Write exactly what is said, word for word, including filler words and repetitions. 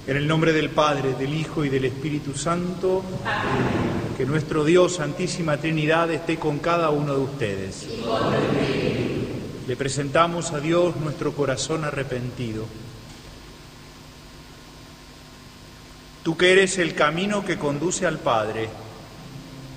En el nombre del Padre, del Hijo y del Espíritu Santo, amén. Que nuestro Dios, Santísima Trinidad, esté con cada uno de ustedes. Y con el Espíritu. Le presentamos a Dios nuestro corazón arrepentido. Tú que eres el camino que conduce al Padre,